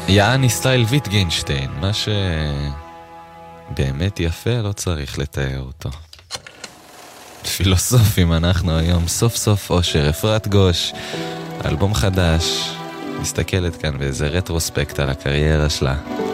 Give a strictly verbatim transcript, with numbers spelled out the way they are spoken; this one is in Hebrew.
יעני סטייל ויטגנשטיין, מה שבאמת יפה לא צריך לתאר אותו. פילוסופים אנחנו היום, סוף סוף אושר, אפרת גוש, אלבום חדש, מסתכלת כאן באיזה רטרוספקט על הקריירה שלה.